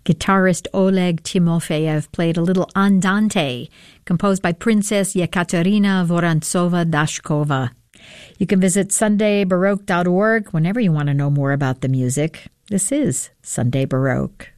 Guitarist Oleg Timofeyev played a little Andante, composed by Princess Yekaterina Vorontsova-Dashkova. You can visit SundayBaroque.org whenever you want to know more about the music. This is Sunday Baroque.